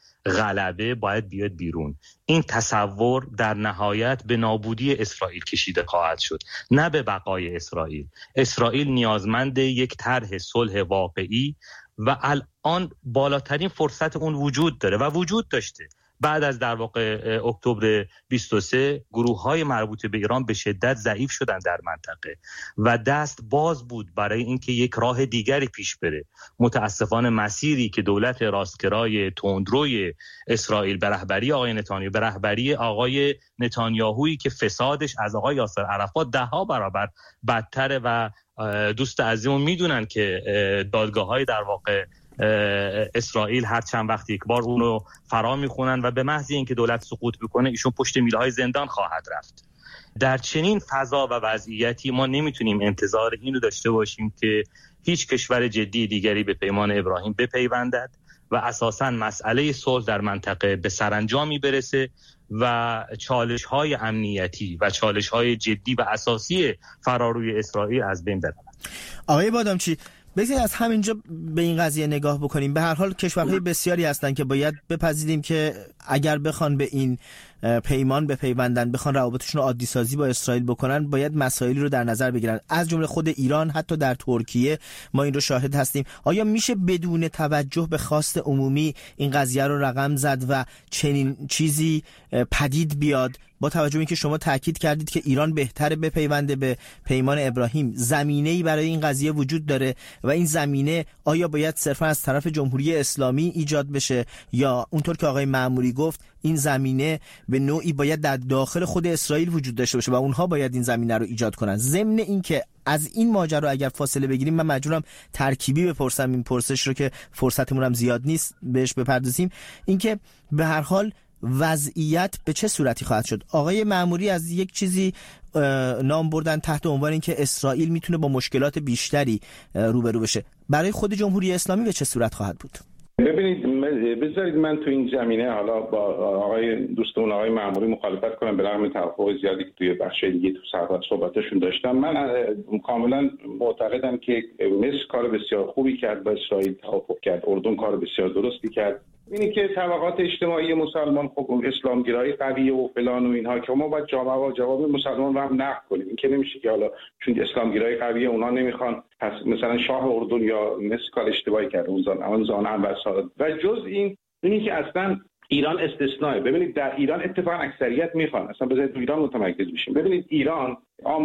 غلبه باید بیاد بیرون. این تصور در نهایت به نابودی اسرائیل کشیده خواهد شد، نه به بقای اسرائیل. اسرائیل نیازمند یک طرح صلح واقعی و الان بالاترین فرصت اون وجود داره و وجود داشته. بعد از در واقع اکتبر 23 گروه‌های مربوط به ایران به شدت ضعیف شدن در منطقه و دست باز بود برای اینکه یک راه دیگری پیش بره. متاسفانه مسیری که دولت راستگرای تندروی اسرائیل به رهبری آقای نتانیاهو، به رهبری آقای نتانیاهویی که فسادش از آقای یاسر عرفات 10 برابر بدتره و دوست عزیزمون میدونن که دادگاه‌های در واقع اسرائیل هر چند وقت یک بار اونو فرا میخونن و به محض اینکه دولت سقوط بکنه ایشون پشت میله‌های زندان خواهد رفت. در چنین فضا و وضعیتی ما نمیتونیم انتظار اینو داشته باشیم که هیچ کشور جدی دیگری به پیمان ابراهیم بپیوندد و اساساً مسئله صلح در منطقه به سرانجامی برسه و چالش‌های امنیتی و چالش‌های جدی و اساسی فراروی اسرائیل از بین برود. آقای بادامچی، بگذارید از همینجا به این قضیه نگاه بکنیم. به هر حال کشورهای بسیاری هستند که باید بپذیریم که اگر بخوان به این پیمان بپیوندن، بخوان روابطشون رو عادی سازی با اسرائیل بکنن، باید مسائلی رو در نظر بگیرن، از جمله خود ایران. حتی در ترکیه ما این رو شاهد هستیم. آیا میشه بدون توجه به خواست عمومی این قضیه رو رقم زد و چنین چیزی پدید بیاد؟ با توجه به اینکه شما تاکید کردید که ایران بهتره بپیونده به پیمان ابراهیم، زمینه‌ای برای این قضیه وجود داره و این زمینه آیا باید صرفا از طرف جمهوری اسلامی ایجاد بشه یا اونطور که آقای معموری گفت این زمینه به نوعی باید در داخل خود اسرائیل وجود داشته باشه و اونها باید این زمینه رو ایجاد کنن؟ ضمن این که از این ماجرا اگر فاصله بگیریم، من مجبورم ترکیبی بپرسم این پرسش رو که فرصتمون هم زیاد نیست بهش بپردازیم، اینکه به هر حال وضعیت به چه صورتی خواهد شد؟ آقای معموری از یک چیزی نام بردن تحت عنوان این که اسرائیل میتونه با مشکلات بیشتری روبرو بشه. برای خود جمهوری اسلامی به چه صورت خواهد بود؟ ببینید، بذارید من تو این زمینه حالا با آقای دوستمون آقای معموری مخالفت کنم، به رغم توافق زیادی که توی بخش دیگه تو صحبتشون داشتم. من کاملا معتقدم که مصر کار بسیار خوبی کرد، با اسرائیل توافق کرد، اردن کار بسیار درستی کرد. اینی که طبقات اجتماعی مسلمان خب اسلامگرایی قویه و فلان و اینها که ما باید جواب مسلمان رو هم نقد کنیم. این که نمیشه که حالا چون اسلامگرایی قویه اونا نمیخوان، پس مثلا شاه اردن یا مصر کار اشتباهی کرده اون زمان هم و جز اینی که اصلا ایران استثنائه. ببینید در ایران اتفاقا اکثریت میخوان اصلا بذارید تو ایران متمرکز بشیم. ببینید ایران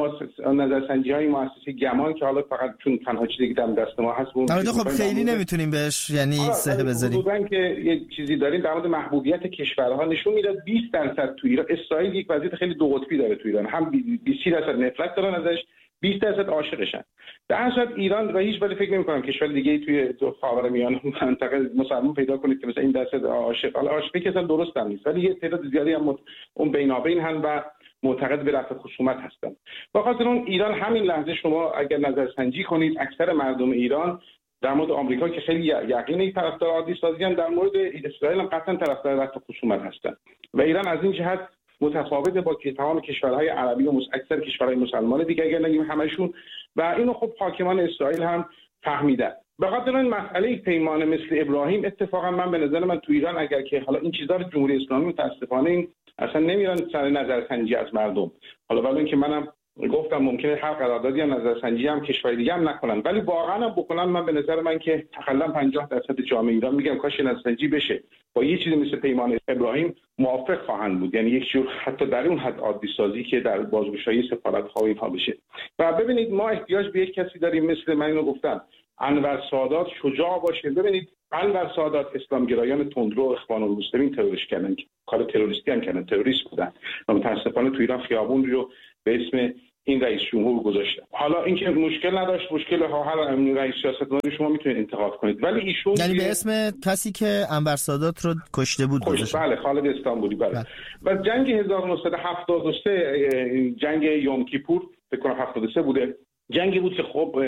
نظرسنجی‌های مؤسسه گمان که حالا فقط چون تنها چیزی که در دست ما هست اون خب خیلی نمیتونیم بهش یعنی سه بذاریم. حدوداً که یه چیزی داریم در مورد محبوبیت کشورها نشون میده 20% تو ایران. اسرائیل یک وضعیت خیلی دو قطبی داره تو ایران، هم 20% نفرت دارن ازش، 20% عاشقشن. در صورت ایران و هیچ وقت فکر نمی‌کنم کشور دیگه‌ای توی خاورمیانه منطقه مسلمان پیدا کنید که مثلا این درصد عاشق، حالا عاشقی که اصلا درست هم نیست، ولی یه تعداد زیادی هم اون بینابین هستن و معتقد به رفع خصومت هستن. بخاطر اون ایران همین لحظه شما اگر نظرسنجی کنید اکثر مردم ایران در مورد آمریکا که خیلی یقینی طرفدار عادی سازی ان، در مورد اسرائیل هم قطعا طرفدار رفع خصومت هستن و ایران از این جهت متفاوت با تمام کشورهای عربی و اکثر کشورهای مسلمان دیگه اگر نگیم همشون، و اینو خب حاکمان اسرائیل هم فهمیدن. به خاطر این مسئله پیمان مثل ابراهیم اتفاقا من به نظر من تو ایران اگر که حالا این چیزا رو جمهوری اسلامی متاسفانه این اصلا نمیرن سر نظرسنجی از مردم، حالا ولی اینکه منم گفتم ممکنه هر قراردادی هم نظرسنجی هم کشور دیگه هم نکنن، ولی واقعا هم بکنن، من به نظر من که تقریبا 50% جامعه ایران میگم کاش نظرسنجی بشه، با یه چیزی مثل پیمان ابراهیم موافق خواهند بود، یعنی یک جور حتی در اون حد عادی سازی که در بازگشایی سفارت‌ها و اینها بشه. و ببینید ما احتیاج به یک کسی داریم مثل من اینو گفتم انور سادات شجاع باشه. ببینید انور سادات اسلامگرایان تندرو اخوان المسلمین تروریست کردن، کار تروریستی هم کردن، تروریست بودن و متاسفانه تو ایران خیابون رو به اسم این رئیس جمهور گذاشتن. حالا اینکه مشکل نداشت، مشکل ها هر رئیس سیاستمداری شما میتونید انتقاد کنید، ولی ایشون یعنی به اسم کسی که انور سادات رو کشته بود گذاشت. بله، خالد استانبولی. بله. و جنگ 1973 جنگ یوم کیپور فکر کنم 73 بوده، جنگی بود که خب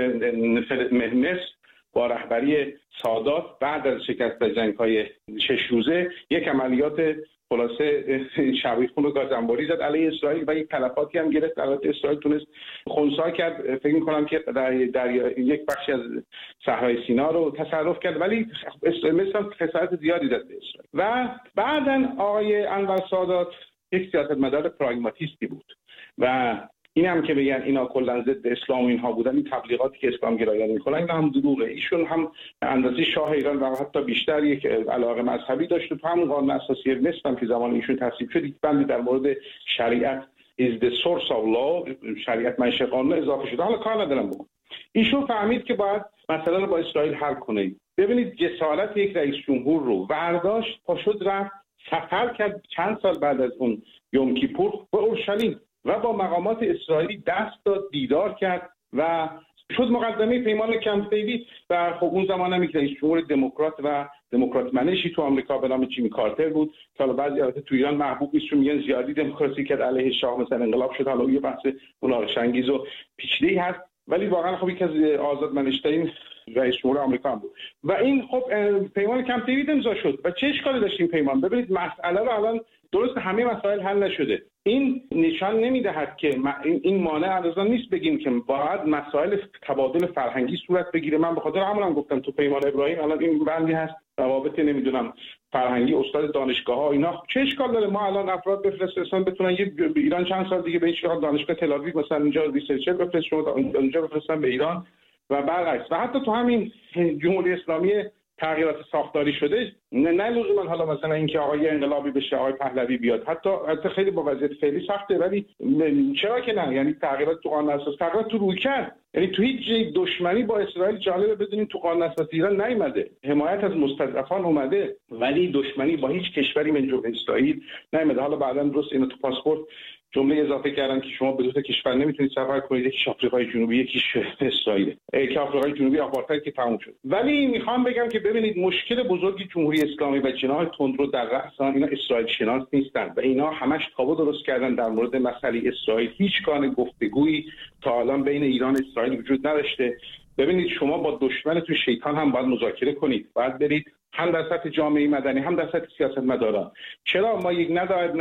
مصر با رهبری سادات بعد از شکست در جنگ‌های 6 روزه یک عملیات خلاصه شبیخون و گازانباری زد علیه اسرائیل و یک تلفاتی هم گرفت. البته اسرائیل تونست خنثی کرد، فکر می‌کنم که در یک بخشی از صحرای سینا رو تصرف کرد، ولی مثلا خسارت زیادی زد به اسرائیل. و بعداً آقای انور سادات یک سیاستمدار پراگماتیستی بود و این هم که بگن اینا کلا ضد اسلام و اینها بودن، این تبلیغاتی که اسلام گرایان میکنن این هم دروغه. ایشون هم اندازه شاه ایران و حتی بیشتر یک علاقه مذهبی داشت. تو همون قانون اساسی مصر هم که زمان ایشون تصویب شد یک بندی در مورد شریعت is the source of law، شریعت منشأ قانون اضافه شده. حالا کار ندارم بگم. ایشون فهمید که باید مسئله رو با اسرائیل حل کنه. ببینید جسارت یک رئیس جمهور رو برداشت، پاشد رفت سفر کرد چند سال بعد از اون یوم کیپور به اورشلیم و با مقامات اسرائیلی دست داد، دیدار کرد و شد مقدمه پیمان کمپ دیوید. و خب اون زمان هم یک رئیس جمهور دموکرات و دموکرات منشی تو آمریکا به نام جیمی کارتر بود که حالا بعضی البته تو ایران محبوب نیست چون میگن زیادی دموکراسی کرد، علیه شاه مثلا انقلاب شد. حالا یه بحث مناقشه انگیز و پیچیده‌ای هست، ولی واقعا خب یکی از آزادمنش‌ترین رئیس جمهور آمریکا بود. و این خب پیمان کمپ دیوید امضا شد و چه اشکالی داشت این پیمان؟ ببینید مسئله رو الان درست همه مسائل حل نشده. این نشان نمیدهد که این مانع علیرضا نیست بگیم که باید مسائل تبادل فرهنگی صورت بگیره. من به خاطر همون گفتم تو پیمان ابراهیم الان این بندی هست روابط نمیدونم فرهنگی استاد دانشگاه‌ها اینا چه اشکال داره ما الان افراد بفرستن بتونن یه ایران چند سال دیگه به هیچ دانشگاه تل آویو مثلا اینجا ریسرچر بفرستن شما اونجا بفرستن به ایران و برعکس. و حتی تو همین جمهوری اسلامی تغییرات ساختاری شده، نه لزوما حالا مثلا اینکه آقای انقلابی بشه آقای پهلوی بیاد، حتی خیلی با وضعیت فعلی سخته، ولی چرا که نه؟ یعنی تغییرات تو قانون اساسی، تغییرات تو رویکرد، یعنی تو هیچ دشمنی با اسرائیل جالبه بدونیم تو قانون اساسی ایران نیامده، حمایت از مستضعفان اومده، ولی دشمنی با هیچ کشوری من جمله اسرائیل نیامده. حالا بعداً درست اینو تو پاسپورت جمله اضافه کردن که شما به دو تا کشور نمیتونید سفر کنید، یکیش آفریقای جنوبی یکیش اسرائیل، که آفریقای جنوبی آپارتاید که تموم شد. ولی میخوام بگم که ببینید مشکل بزرگی جمهوری اسلامی و جناح تندرو در رأس اینا اسرائیل شناس نیستن و اینا همش تابو درست کردن در مورد مسئله اسرائیل. هیچ گونه گفتگویی تا الان بین ایران و اسرائیل وجود نداشته. ببینید شما با دشمنتون شیطان هم باید مذاکره کنید، باید برید هم در سطح جامعه مدنی هم در سطح سیاستمداران. چرا ما یک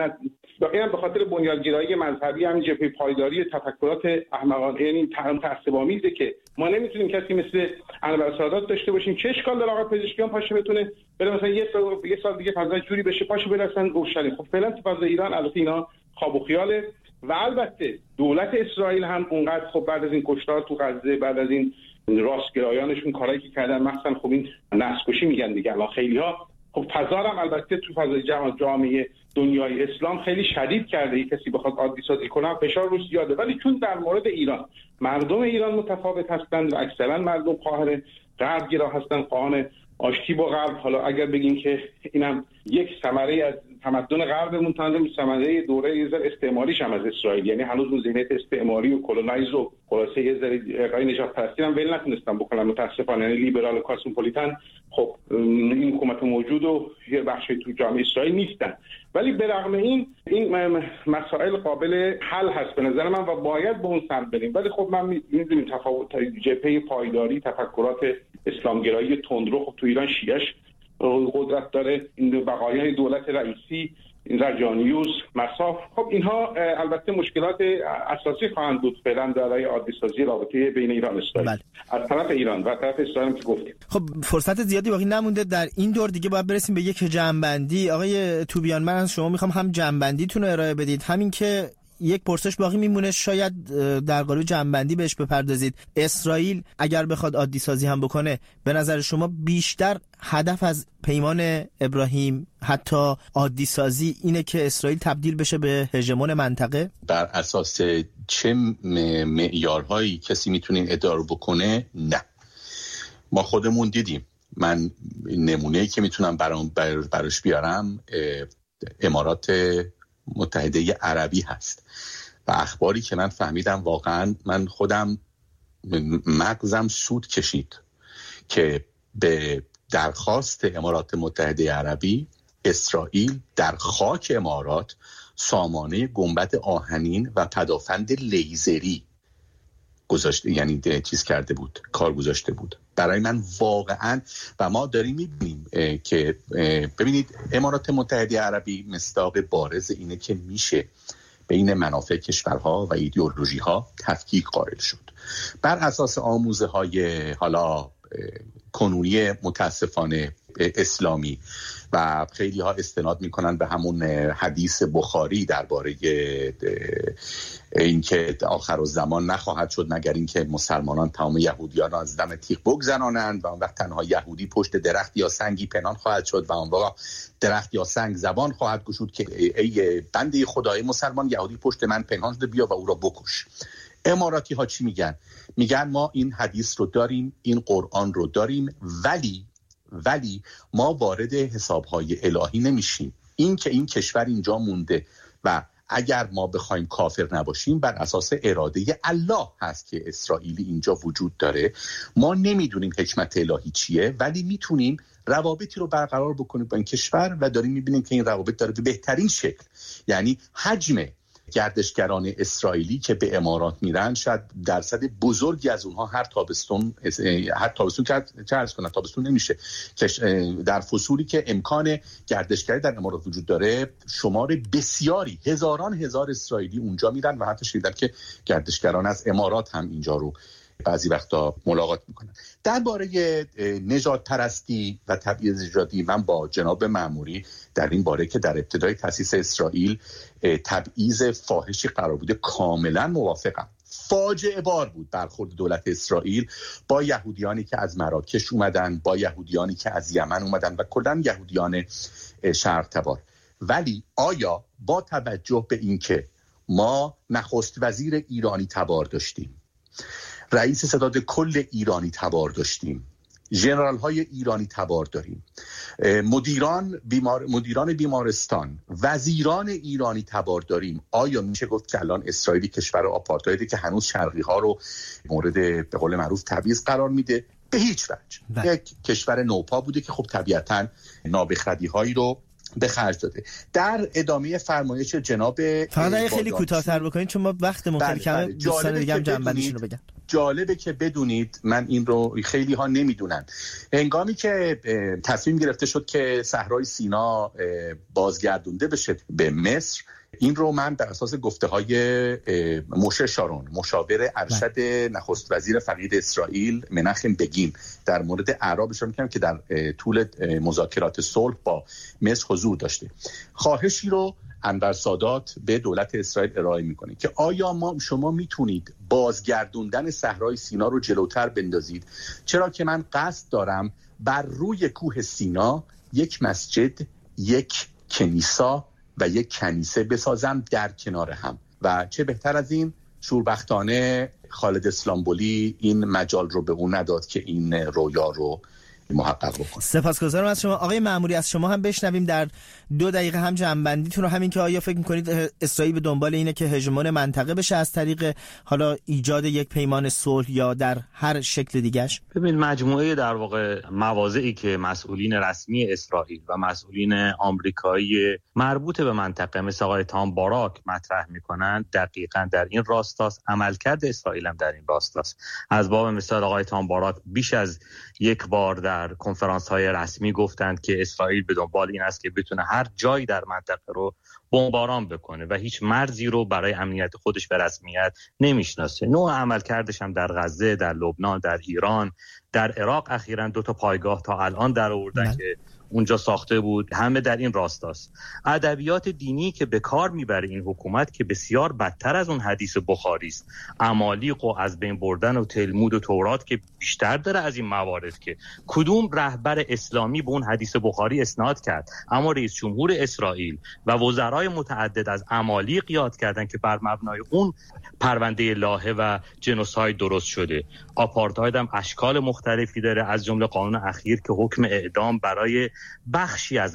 اینم به خاطر بنیادگرایی مذهبی هم جبهه پایداری تفکرات احمقانه، یعنی تعصب‌آمیزه که ما نمیتونیم کسی مثل انور سادات داشته باشیم. چه اشکال داره آقا پزشکیان پاشه بتونه بره مثلا یه سال دیگه فضای جوری بشه پاشه برسن اورشلیم؟ خب فعلا تو فضای ایران البته اینا خواب و خیاله. و البته دولت اسرائیل هم اونقدر خب بعد از این کشتار تو غزه، بعد از این راستگرایانشون کارایی که کردن، مثلا خب این نسل‌کشی میگن دیگه الان خیلی‌ها، خب تظاهرم البته تو فضای جامعه دنیای اسلام خیلی شدید کرده. یک کسی بخواد عادی سازی کنه فشار روش زیاده، ولی چون در مورد ایران مردم ایران متفاوت هستند و اکثرا مردم خواهر غربگرا هستند، خواهان آشتی با غرب. حالا اگر بگیم که اینم یک ثمره از تمدن غربمون، تمام ثمره دوره یه ذره استعماریش هم از اسرائیل، یعنی هنوز ذهنیت استعماری و کلونایز و خلاصه یه ذره اقای نجات پرستی هم ول نتونستن بکنن متاسفانه. یعنی لیبرال و کاسموپولیتن خب این حکومت موجود و یه بخشی تو جامعه اسرائیل نیستن، ولی به رغم این مسائل قابل حل هست به نظر من و باید به اون سمت بریم. ولی خب من می‌دونیم تفاوت جبهه پایداری تفکرات اسلامگرایی تندرو خب تو ایران شیعش قدرت داره، این بقایای دولت رئیسی، این رجانیوس، مصاف، خب اینها البته مشکلات اساسی خواهند بود فعلا برای عادی سازی رابطه بین ایران و اسرائیل. از طرف ایران و طرف اسرائیل که گفتیم. خب فرصت زیادی باقی نمونده در این دور دیگه باید برسیم به یک جمع‌بندی. آقای توبیان من از شما میخوام هم جمع‌بندیتون رو ارائه بدید، همین که یک پرسش باقی میمونه، شاید در قالب جنبندی بهش بپردازید. اسرائیل اگر بخواد عادی سازی هم بکنه، به نظر شما بیشتر هدف از پیمان ابراهیم حتی عادی سازی اینه که اسرائیل تبدیل بشه به هژمون منطقه؟ بر اساس چه معیارهایی کسی میتونه این ادعا رو بکنه؟ نه، ما خودمون دیدیم. من نمونه‌ای که میتونم براش بیارم امارات متحده عربی هست و اخباری که من فهمیدم واقعا من خودم مغزم سود کشید که به درخواست امارات متحده عربی اسرائیل در خاک امارات سامانه گنبد آهنین و پدافند لیزری گذاشته، یعنی چیز کرده بود، کار گذاشته بود. برای من واقعا و ما داریم میبینیم که ببینید امارات متحده عربی مصداق بارز اینه که میشه بین منافع کشورها و ایدئولوژی ها تفکیک قائل شد. بر اساس آموزه های حالا کنونی متاسفانه اسلامی و خیلی ها استناد میکنن به همون حدیث بخاری درباره اینکه آخرالزمان نخواهد شد مگر اینکه مسلمانان تمام یهودیان از دم تیغ بگذرانند و اون وقت تنها یهودی پشت درخت یا سنگی پنهان خواهد شد و اون وقت درخت یا سنگ زبان خواهد گشود که ای بنده خدای مسلمان، یهودی پشت من پنهان شده، بیا و او را بکش. اماراتی ها چی میگن؟ میگن ما این حدیث رو داریم، این قرآن رو داریم، ولی ما وارد حسابهای الهی نمیشیم. این که این کشور اینجا مونده و اگر ما بخوایم کافر نباشیم بر اساس اراده الله هست که اسرائیلی اینجا وجود داره. ما نمیدونیم حکمت الهی چیه، ولی میتونیم روابطی رو برقرار بکنیم با این کشور و داریم میبینیم که این روابط داره به بهترین شکل، یعنی حجم گردشگران اسرائیلی که به امارات میرن شاید درصد بزرگی از اونها هر تابستون نمیشه که در فصولی که امکان گردشگری در امارات وجود داره شمار بسیاری هزار اسرائیلی اونجا میرن و حتی شنیدم که گردشگران از امارات هم اینجا رو بعضی وقتا ملاقات میکنن. درباره نژاد پرستی و تبعیض نژادی من با جناب مأموری در این باره که در ابتدای تأسیس اسرائیل تبعیض فاحشی قرار بوده کاملا موافقم. فاجعه بار بود برخورد دولت اسرائیل با یهودیانی که از مراکش اومدن، با یهودیانی که از یمن اومدن و کلاً یهودیان شرق تبار. ولی آیا با توجه به اینکه ما نخست وزیر ایرانی تبار داشتیم، رئیس ستاد کل ایرانی تبار داشتیم، ژنرال های ایرانی تبار داریم، مدیران بیمارستان، وزیران ایرانی تبار داریم، آیا میشه گفت که الان اسرائیلی کشور آپارتایدی که هنوز شرقی ها رو مورد به قول معروف تبعیض قرار میده؟ به هیچ وجه. یک کشور نوپا بوده که خب طبیعتاً نابخردی هایی رو به خرج داده. در ادامه فرمایش جناب فقط خیلی کوتاه‌تر بکنید چون ما وقت خیلی کمه، دوستان دیگه هم جنبندیشون رو بگن. جالبه که بدونید، من این رو خیلی ها نمیدونن، هنگامی که تصمیم گرفته شد که صحرای سینا بازگردونده بشه به مصر، این رو من بر اساس گفته‌های موشه شارون، مشاور ارشد نخست وزیر فقید اسرائیل مناخم بگین، در مورد اعراب اشاره می‌کنم که در طول مذاکرات صلح با مصر حضور داشته. خواهشی رو انور سادات به دولت اسرائیل ارائه میکنه که آیا شما میتونید بازگردوندن صحرای سینا رو جلوتر بندازید، چرا که من قصد دارم بر روی کوه سینا یک مسجد، یک کنیسا و یک کنیسه بسازم در کنار هم. و چه بهتر از این، شوربختانه خالد اسلامبولی این مجال رو به اون نداد که این رویا رو محقق بکنه. سپاسگزارم از شما. آقای مأموری، از شما هم بشنویم در 2 دقیقه هم جنبندیتون رو، همین که آیا فکر می‌کنید اسرائیل به دنبال اینه که هژمون منطقه بشه از طریق حالا ایجاد یک پیمان صلح یا در هر شکل دیگه‌اش؟ ببین، مجموعه در واقع مواضعی که مسئولین رسمی اسرائیل و مسئولین آمریکایی مربوط به منطقه مثل آقای تام باراک مطرح می‌کنند دقیقاً در این راستاست. عملکرد اسرائیل هم در این راستاست. از باب مثال آقای تام باراک بیش از یک بار در کنفرانس‌های رسمی گفتند که اسرائیل به دنبال این است که بتونه هر جایی در منطقه رو بمباران بکنه و هیچ مرزی رو برای امنیت خودش به رسمیت نمیشناسه. نوع عملکردش هم در غزه، در لبنان، در ایران، در عراق اخیراً 2 پایگاه تا الان در آوردن که اونجا ساخته بود، همه در این راستاست. ادبیات دینی که به کار میبره این حکومت که بسیار بدتر از اون حدیث بخاری است، عمالیق و از بین بردن و تلمود و تورات که بیشتر داره از این موارد. که کدوم رهبر اسلامی به اون حدیث بخاری اسناد کرد؟ اما رئیس جمهور اسرائیل و وزرای متعدد از عمالیق یاد کردن که بر مبنای اون پرونده لاهه و جنوساید درست شده. آپارتاید هم اشکال مختلفی داره، از جمله قانون اخیر که حکم اعدام برای بخشی از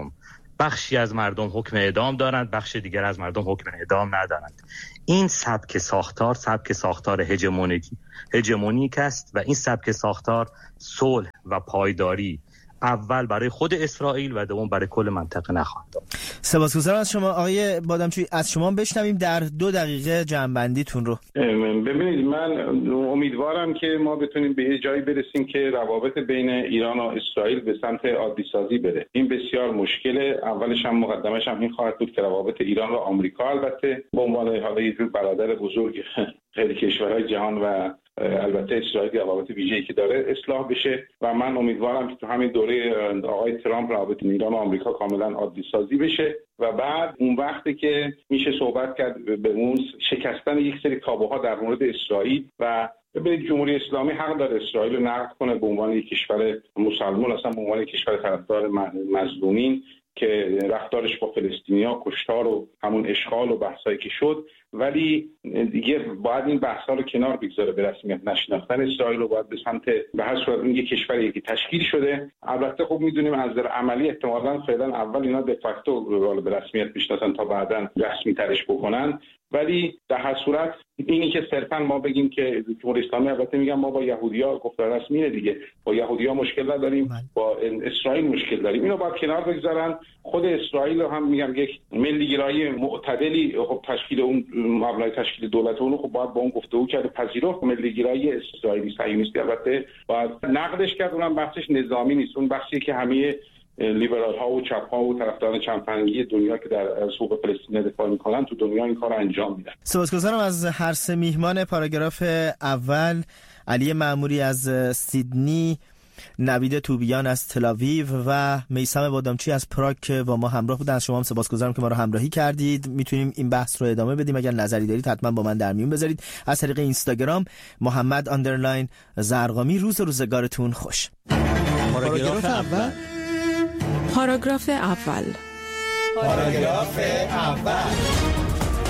مردم حکم اعدام دارند، بخش دیگر از مردم حکم اعدام ندارند. این سبک ساختار هژمونیک است و این سبک ساختار صلح و پایداری اول برای خود اسرائیل و دوم برای کل منطقه نخواهد داد. سپاسگزارم از شما آقای بادامچی. از شما بشنویم در 2 دقیقه جمع‌بندیتون رو. ببینید، من امیدوارم که ما بتونیم به یه جایی برسیم که روابط بین ایران و اسرائیل به سمت عادی سازی بره. این بسیار مشکله. اولش هم مقدمش هم این خواهد بود که روابط ایران و آمریکا البته به عنوان حالا یه جور برادر بزرگ خیلی کشورهای جهان و البته اسرائیل روابط ویژه‌ای که داره اصلاح بشه و من امیدوارم که تو همین دوره آقای ترامپ روابط ایران و آمریکا کاملا عادی سازی بشه و بعد اون وقتی که میشه صحبت کرد به اون شکستن یک سری تابوها در مورد اسرائیل. و ببینید، جمهوری اسلامی حق داره اسرائیل رو نقد کنه به عنوان یک کشور مسلمان، اصلا به عنوان یک کشور طرفدار مظلومین که رفتارش با فلسطینی‌ها، کشتار و همون اشغال و بحثایی که شد، ولی دیگه باید این بحثا رو کنار بگذاره. به رسمیت نشناختن اسرائیل رو باید به سمت به هر صورت این یک کشوری که تشکیل شده. البته خب میدونیم از نظر عملی احتمالاً فعلا اول اینا de facto به رسمیت بشناسن تا بعداً رسمی ترش بکنن، ولی در هر صورت اینی که صرفاً ما بگیم که جمهوری اسلامی، البته میگم ما با یهودی‌ها گفتار رسمیه دیگه، با یهودی‌ها مشکل نداریم، با اسرائیل مشکل داریم، اینو باید کنار بگذارن. خود اسرائیل هم میگم یک ملی‌گرایی معتدلی خب تشکیل اون مبنای تشکیل دولت اون خب باید با اون گفتگو کرد، پذیرفت. ملی‌گرایی اسرائیلی صهیونیستی البته باید نقدش کرد، اونم بحثش نظامی نیست، اون بحثی که همه لیبرال ها و چپ ها و طرفداران چندفرنگی دنیا که در حقوق فلسطین دفاع میکنن تو دنیا این کارو انجام میدن. سپاسگزارم از هر 3 میهمان پاراگراف اول: علی مأموری از سیدنی، نوید توبیان از تل‌آویو و میثم بادامچی از پراگ که با ما همراه بودن. از شما هم سپاسگزارم که ما رو همراهی کردید. میتونیم این بحث رو ادامه بدیم، اگر نظری دارید حتما با من در میون بذارید. از طریق اینستاگرام محمد_زرقامی. روزگارتون خوش. پاراگراف اول.